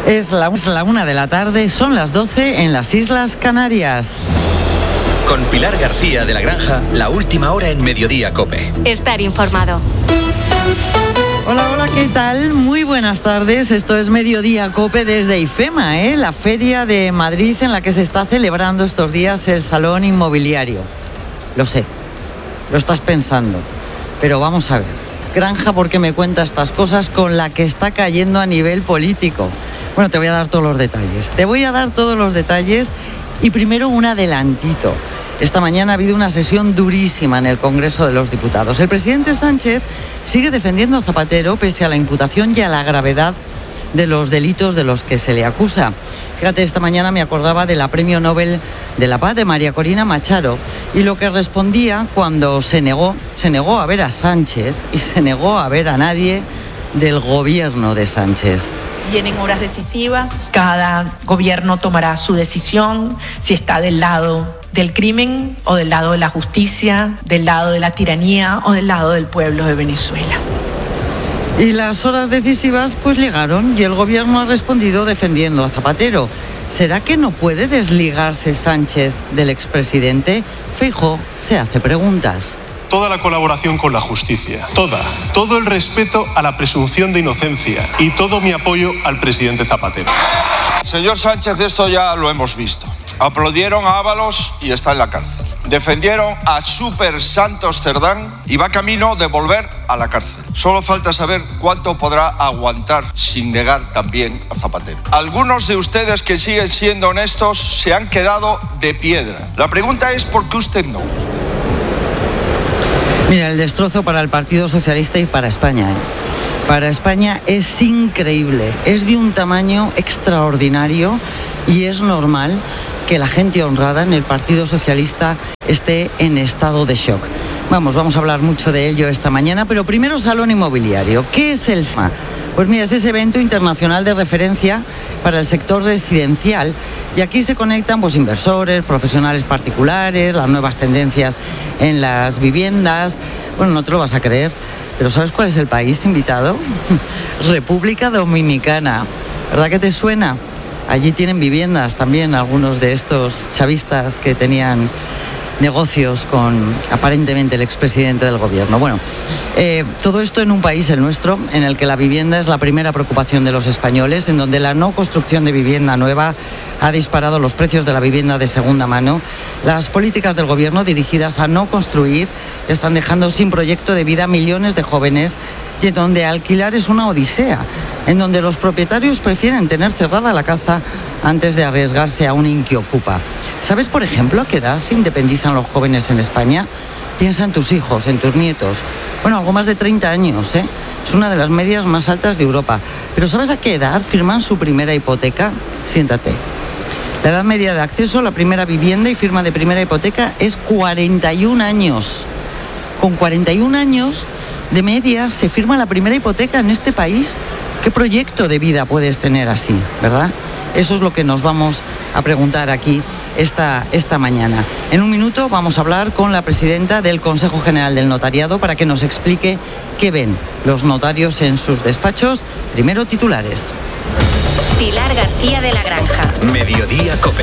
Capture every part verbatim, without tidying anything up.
Es la, es la una de la tarde, son las doce en las Islas Canarias. Con Pilar García de la Granja, la última hora en Mediodía COPE. Estar informado. Hola, hola, ¿qué tal? Muy buenas tardes. Esto es Mediodía COPE desde IFEMA, ¿eh? La feria de Madrid en la que se está celebrando estos días el Salón Inmobiliario. Lo sé, lo estás pensando, pero vamos a ver. Granja, ¿por qué me cuenta estas cosas con la que está cayendo a nivel político? Bueno, te voy a dar todos los detalles. Te voy a dar todos los detalles y primero un adelantito. Esta mañana ha habido una sesión durísima en el Congreso de los Diputados. El presidente Sánchez sigue defendiendo a Zapatero pese a la imputación y a la gravedad de los delitos de los que se le acusa. Fíjate, esta mañana me acordaba de la Premio Nobel de la Paz de María Corina Machado y lo que respondía cuando se negó, se negó a ver a Sánchez y se negó a ver a nadie del gobierno de Sánchez. Vienen horas decisivas, cada gobierno tomará su decisión, si está del lado del crimen o del lado de la justicia, del lado de la tiranía o del lado del pueblo de Venezuela. Y las horas decisivas pues llegaron y el gobierno ha respondido defendiendo a Zapatero. ¿Será que no puede desligarse Sánchez del expresidente? Feijóo se hace preguntas. Toda la colaboración con la justicia, toda, todo el respeto a la presunción de inocencia y todo mi apoyo al presidente Zapatero. Señor Sánchez, esto ya lo hemos visto. Aplaudieron a Ábalos y está en la cárcel. Defendieron a Super Santos Cerdán y va camino de volver a la cárcel. Solo falta saber cuánto podrá aguantar sin negar también a Zapatero. Algunos de ustedes que siguen siendo honestos se han quedado de piedra. La pregunta es ¿por qué usted no? Mira, el destrozo para el Partido Socialista y para España, ¿eh? Para España es increíble, es de un tamaño extraordinario y es normal que la gente honrada en el Partido Socialista esté en estado de shock. Vamos, vamos a hablar mucho de ello esta mañana, pero primero Salón Inmobiliario. ¿Qué es el S I M A? Pues mira, es ese evento internacional de referencia para el sector residencial y aquí se conectan pues inversores, profesionales particulares, las nuevas tendencias en las viviendas. Bueno, no te lo vas a creer, pero ¿sabes cuál es el país invitado? República Dominicana. ¿Verdad que te suena? Allí tienen viviendas también algunos de estos chavistas que tenían negocios con aparentemente el expresidente del gobierno. Bueno, eh, todo esto en un país, el nuestro, en el que la vivienda es la primera preocupación de los españoles, en donde la no construcción de vivienda nueva ha disparado los precios de la vivienda de segunda mano. Las políticas del gobierno dirigidas a no construir están dejando sin proyecto de vida a millones de jóvenes y en donde alquilar es una odisea, en donde los propietarios prefieren tener cerrada la casa antes de arriesgarse a un inquiocupa. ¿Sabes, por ejemplo, a qué edad se independizan los jóvenes en España? Piensa en tus hijos, en tus nietos. Bueno, algo más de treinta años, ¿eh? Es una de las medias más altas de Europa. Pero ¿sabes a qué edad firman su primera hipoteca? Siéntate. La edad media de acceso a la primera vivienda y firma de primera hipoteca es cuarenta y un años. Con cuarenta y un años de media se firma la primera hipoteca en este país. ¿Qué proyecto de vida puedes tener así, verdad? Eso es lo que nos vamos a preguntar aquí esta, esta mañana. En un minuto vamos a hablar con la presidenta del Consejo General del Notariado para que nos explique qué ven los notarios en sus despachos. Primero, titulares. Pilar García de la Granja. Mediodía COPE.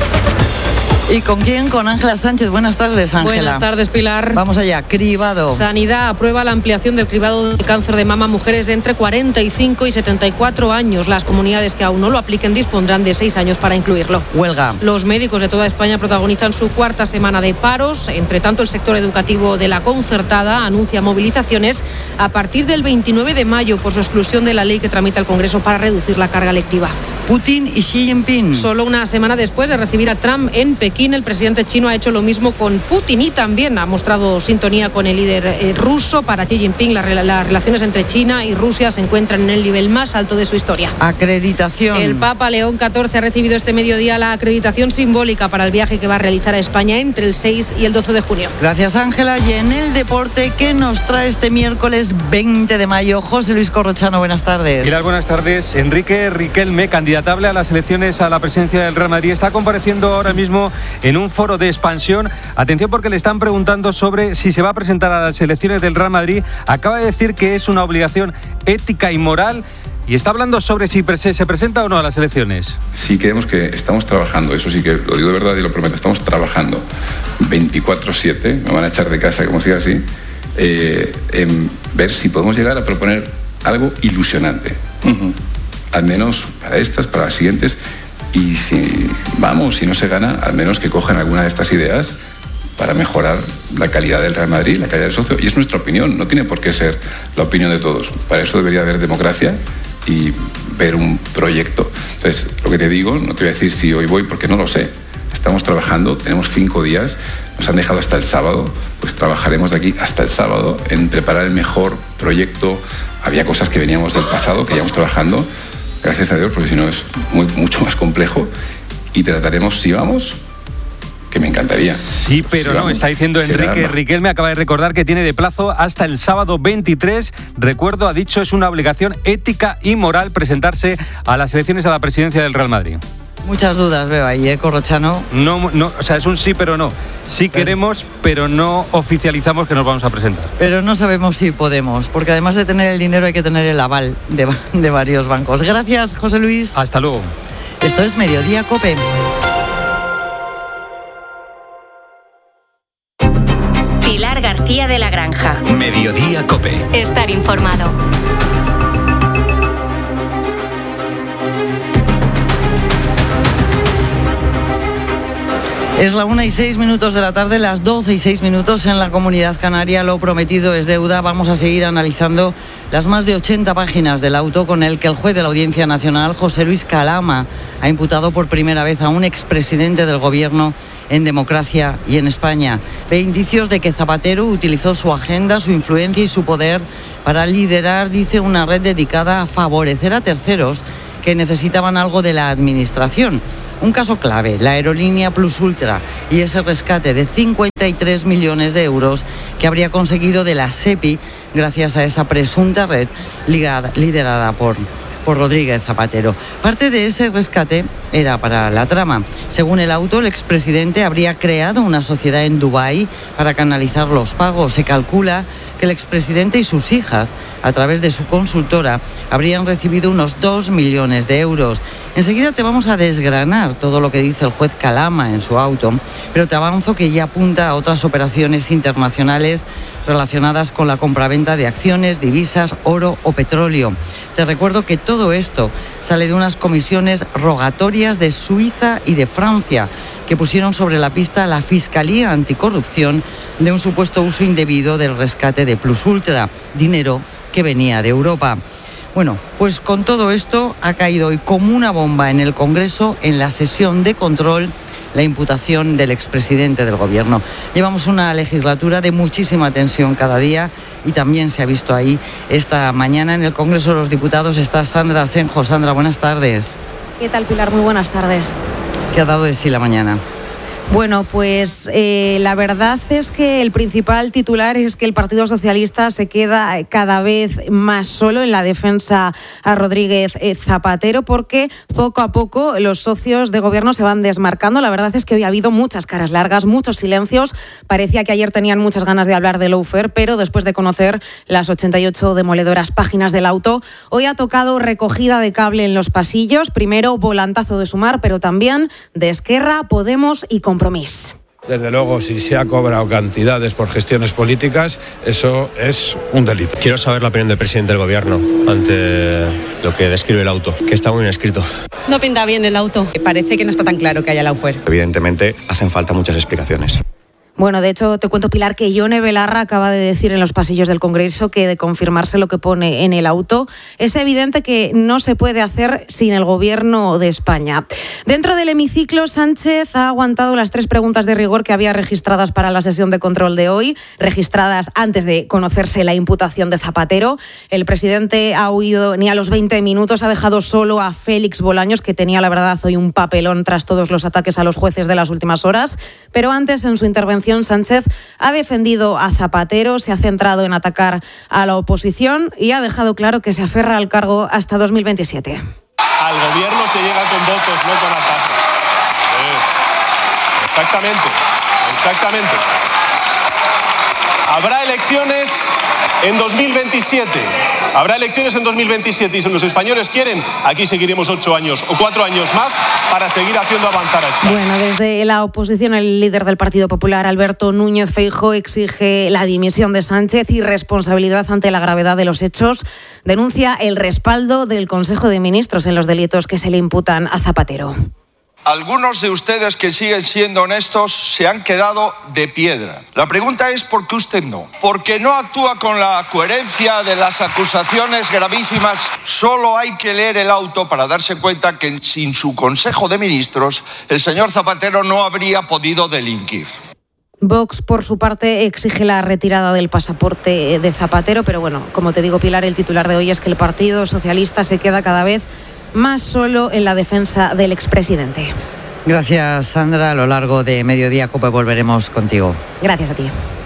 ¿Y con quién? Con Ángela Sánchez. Buenas tardes, Ángela. Buenas tardes, Pilar. Vamos allá, cribado. Sanidad aprueba la ampliación del cribado de cáncer de mama a mujeres de entre cuarenta y cinco y setenta y cuatro años. Las comunidades que aún no lo apliquen dispondrán de seis años para incluirlo. Huelga. Los médicos de toda España protagonizan su cuarta semana de paros. Entre tanto, el sector educativo de la concertada anuncia movilizaciones a partir del veintinueve de mayo por su exclusión de la ley que tramita el Congreso para reducir la carga lectiva. Putin y Xi Jinping. Solo una semana después de recibir a Trump en Pekín, el presidente chino ha hecho lo mismo con Putin y también ha mostrado sintonía con el líder eh, ruso. Para Xi Jinping, la, las relaciones entre China y Rusia se encuentran en el nivel más alto de su historia. Acreditación. El Papa León catorce ha recibido este mediodía la acreditación simbólica para el viaje que va a realizar a España entre el seis y el doce de junio. Gracias, Ángela. Y en el deporte, ¿qué nos trae este miércoles veinte de mayo? José Luis Corrochano, buenas tardes. Pilar, buenas tardes. Enrique Riquelme, candidatable a las elecciones a la presidencia del Real Madrid, está compareciendo ahora mismo en un foro de expansión. Atención, porque le están preguntando sobre si se va a presentar a las elecciones del Real Madrid. Acaba de decir que es una obligación ética y moral y está hablando sobre si se presenta o no a las elecciones. Sí, creemos que estamos trabajando, eso sí que lo digo de verdad y lo prometo, estamos trabajando veinticuatro siete, me van a echar de casa como siga así, eh, en ver si podemos llegar a proponer algo ilusionante. Uh-huh. Al menos para estas, para las siguientes, y si vamos, si no se gana, al menos que cojan alguna de estas ideas para mejorar la calidad del Real Madrid, la calidad del socio, y es nuestra opinión, no tiene por qué ser la opinión de todos. Para eso debería haber democracia y ver un proyecto. Entonces, lo que te digo, no te voy a decir si hoy voy porque no lo sé. Estamos trabajando, tenemos cinco días, nos han dejado hasta el sábado, pues trabajaremos de aquí hasta el sábado en preparar el mejor proyecto. Había cosas que veníamos del pasado, que íbamos trabajando, gracias a Dios, porque si no es muy, mucho más complejo, y trataremos, si vamos, que me encantaría. Sí, pero si no, vamos, está diciendo Enrique Riquelme, acaba de recordar que tiene de plazo hasta el sábado veintitrés. Recuerdo, ha dicho, es una obligación ética y moral presentarse a las elecciones a la presidencia del Real Madrid. Muchas dudas veo ahí, ¿eh, Corrochano? No, no, o sea, es un sí pero no. Sí pero, queremos, pero no oficializamos que nos vamos a presentar. Pero no sabemos si podemos, porque además de tener el dinero hay que tener el aval de, de varios bancos. Gracias, José Luis. Hasta luego. Esto es Mediodía COPE. Pilar García de la Granja. Mediodía COPE. Estar informado. Es la una y seis minutos de la tarde, las doce y seis minutos en la Comunidad Canaria. Lo prometido es deuda. Vamos a seguir analizando las más de ochenta páginas del auto con el que el juez de la Audiencia Nacional, José Luis Calama, ha imputado por primera vez a un expresidente del Gobierno en democracia y en España. Ve indicios de que Zapatero utilizó su agenda, su influencia y su poder para liderar, dice, una red dedicada a favorecer a terceros que necesitaban algo de la administración. Un caso clave, la aerolínea Plus Ultra y ese rescate de cincuenta y tres millones de euros que habría conseguido de la SEPI gracias a esa presunta red ligada, liderada por, por Rodríguez Zapatero. Parte de ese rescate era para la trama. Según el auto, el expresidente habría creado una sociedad en Dubái para canalizar los pagos. Se calcula que el expresidente y sus hijas, a través de su consultora, habrían recibido unos dos millones de euros. Enseguida te vamos a desgranar todo lo que dice el juez Calama en su auto, pero te avanzo que ya apunta a otras operaciones internacionales relacionadas con la compraventa de acciones, divisas, oro o petróleo. Te recuerdo que todo esto sale de unas comisiones rogatorias de Suiza y de Francia, que pusieron sobre la pista a la Fiscalía Anticorrupción de un supuesto uso indebido del rescate de Plus Ultra, dinero que venía de Europa. Bueno, pues con todo esto ha caído hoy como una bomba en el Congreso, en la sesión de control, la imputación del expresidente del Gobierno. Llevamos una legislatura de muchísima tensión cada día y también se ha visto ahí esta mañana en el Congreso de los Diputados. Está Sandra Asenjo. Sandra, buenas tardes. ¿Qué tal, Pilar? Muy buenas tardes. ¿Qué ha dado de sí la mañana? Bueno, pues eh, la verdad es que el principal titular es que el Partido Socialista se queda cada vez más solo en la defensa a Rodríguez Zapatero, porque poco a poco los socios de gobierno se van desmarcando. La verdad es que hoy ha habido muchas caras largas, muchos silencios. Parecía que ayer tenían muchas ganas de hablar de lawfare, pero después de conocer las ochenta y ocho demoledoras páginas del auto, hoy ha tocado recogida de cable en los pasillos. Primero volantazo de Sumar, pero también de Esquerra, Podemos y Compromís. Desde luego, si se ha cobrado cantidades por gestiones políticas, eso es un delito. Quiero saber la opinión del presidente del Gobierno ante lo que describe el auto, que está muy bien escrito. No pinta bien el auto. Parece que no está tan claro que haya lawfare. Evidentemente, hacen falta muchas explicaciones. Bueno, de hecho, te cuento, Pilar, que Ione Belarra acaba de decir en los pasillos del Congreso que, de confirmarse lo que pone en el auto, es evidente que no se puede hacer sin el Gobierno de España. Dentro del hemiciclo, Sánchez ha aguantado las tres preguntas de rigor que había registradas para la sesión de control de hoy, registradas antes de conocerse la imputación de Zapatero. El presidente ha huido ni a los veinte minutos, ha dejado solo a Félix Bolaños, que tenía, la verdad, hoy un papelón tras todos los ataques a los jueces de las últimas horas. Pero antes, en su intervención, Sánchez ha defendido a Zapatero, se ha centrado en atacar a la oposición y ha dejado claro que se aferra al cargo hasta dos mil veintisiete. Al gobierno se llega con votos, no con ataques. Sí. Exactamente, exactamente. Habrá elecciones en dos mil veintisiete. Habrá elecciones en dos mil veintisiete y si los españoles quieren, aquí seguiremos ocho años o cuatro años más para seguir haciendo avanzar a España. Bueno, desde la oposición, el líder del Partido Popular, Alberto Núñez Feijóo, exige la dimisión de Sánchez y responsabilidad ante la gravedad de los hechos. Denuncia el respaldo del Consejo de Ministros en los delitos que se le imputan a Zapatero. Algunos de ustedes que siguen siendo honestos se han quedado de piedra. La pregunta es ¿por qué usted no? Porque no actúa con la coherencia de las acusaciones gravísimas. Solo hay que leer el auto para darse cuenta que sin su Consejo de Ministros el señor Zapatero no habría podido delinquir. Vox, por su parte, exige la retirada del pasaporte de Zapatero, pero bueno, como te digo, Pilar, el titular de hoy es que el Partido Socialista se queda cada vez más solo en la defensa del expresidente. Gracias, Sandra. A lo largo de Mediodía Cope volveremos contigo. Gracias a ti.